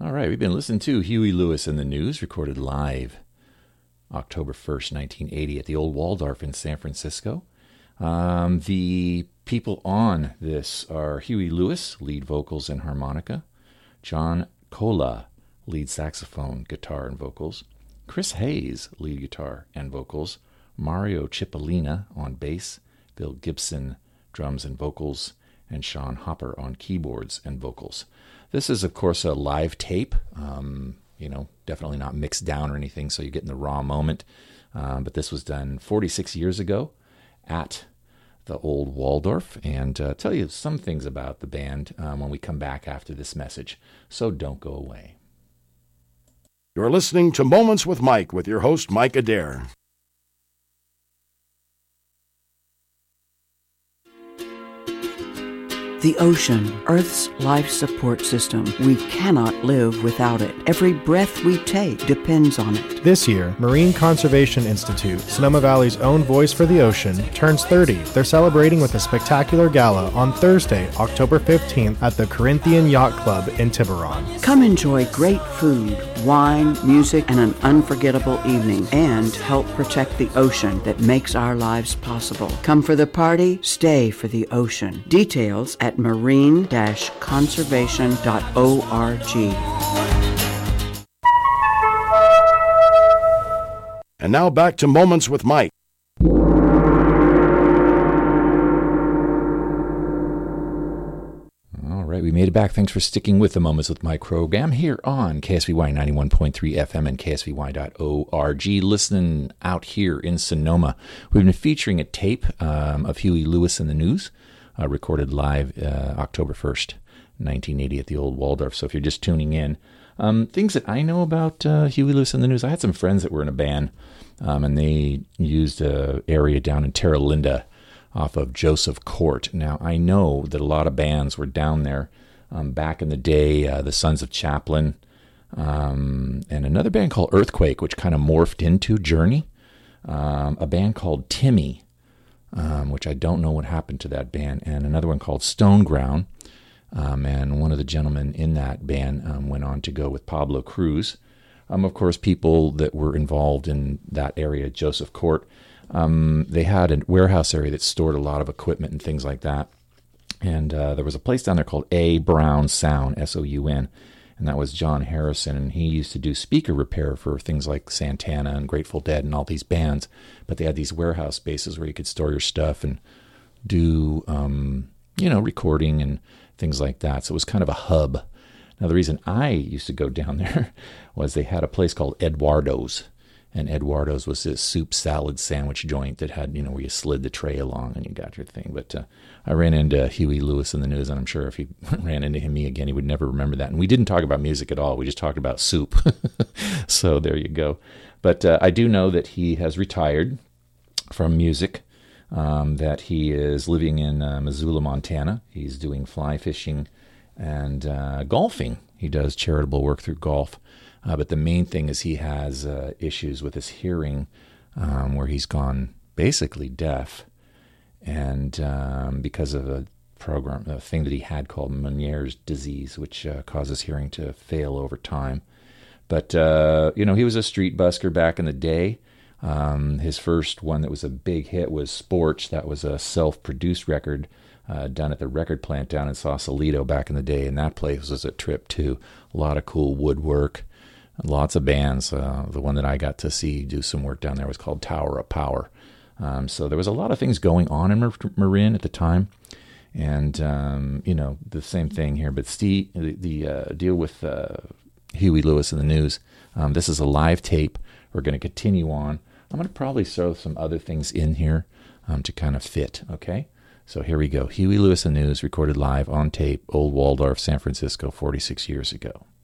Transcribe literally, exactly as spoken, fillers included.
All right, we've been listening to Huey Lewis and the News, recorded live October first, nineteen eighty at the Old Waldorf in San Francisco. Um, the people on this are Huey Lewis, lead vocals and harmonica, John Cola, lead saxophone, guitar and vocals, Chris Hayes, lead guitar and vocals, Mario Cipollina on bass, Bill Gibson, drums and vocals, and Sean Hopper on keyboards and vocals. This is, of course, a live tape, um, you know, definitely not mixed down or anything, so you're getting the raw moment. Um, but this was done forty-six years ago at the Old Waldorf, and uh, tell you some things about the band um, when we come back after this message. So don't go away. You're listening to Moments with Mike with your host, Mike Adair. The ocean, Earth's life support system. We cannot live without it. Every breath we take depends on it. This year, Marine Conservation Institute, Sonoma Valley's own voice for the ocean, turns thirty. They're celebrating with a spectacular gala on Thursday, October fifteenth at the Corinthian Yacht Club in Tiburon. Come enjoy great food, wine, music, and an unforgettable evening, and help protect the ocean that makes our lives possible. Come for the party, stay for the ocean. Details at marine dash conservation dot org. And now back to Moments with Mike. All right, we made it back. Thanks for sticking with the Moments with Mike program here on K S V Y ninety-one point three F M and K S V Y dot org. Listening out here in Sonoma, we've been featuring a tape um, of Huey Lewis and the News, uh, recorded live uh, October first, nineteen eighty at the Old Waldorf. So if you're just tuning in, um, things that I know about uh, Huey Lewis and the News, I had some friends that were in a band, um, and they used an area down in Terra Linda off of Joseph Court. Now, I know that a lot of bands were down there um, back in the day, uh, the Sons of Chaplin, um, and another band called Earthquake, which kind of morphed into Journey, um, a band called Timmy, um, which I don't know what happened to that band, and another one called Stone Ground, um, and one of the gentlemen in that band um, went on to go with Pablo Cruz. Um, of course, people that were involved in that area, Joseph Court, Um, they had a warehouse area that stored a lot of equipment and things like that. And uh, there was a place down there called A. Brown Sound, S O U N, and that was John Harrison. And he used to do speaker repair for things like Santana and Grateful Dead and all these bands. But they had these warehouse spaces where you could store your stuff and do, um, you know, recording and things like that. So it was kind of a hub. Now, the reason I used to go down there was they had a place called Eduardo's. And Eduardo's was this soup salad sandwich joint that had, you know, where you slid the tray along and you got your thing. But uh, I ran into Huey Lewis in the News, and I'm sure if he ran into him, me again, he would never remember that. And we didn't talk about music at all. We just talked about soup. So there you go. But uh, I do know that he has retired from music, um, that he is living in uh, Missoula, Montana. He's doing fly fishing and uh, golfing. He does charitable work through golf. Uh, but the main thing is he has uh, issues with his hearing, um, where he's gone basically deaf, and um, because of a program, a thing that he had called Meniere's disease, which uh, causes hearing to fail over time. But uh, you know, he was a street busker back in the day. Um, his first one that was a big hit was Sports. That was a self-produced record uh, done at the record plant down in Sausalito back in the day, and that place was a trip too. A lot of cool woodwork. Lots of bands. Uh, the one that I got to see do some work down there was called Tower of Power. Um, so there was a lot of things going on in Mar- Marin at the time. And, um, you know, the same thing here. But Steve, the, the uh, deal with uh, Huey Lewis and the News, um, this is a live tape. We're going to continue on. I'm going to probably throw some other things in here um, to kind of fit, okay? So here we go. Huey Lewis and the News, recorded live on tape, Old Waldorf, San Francisco, forty-six years ago.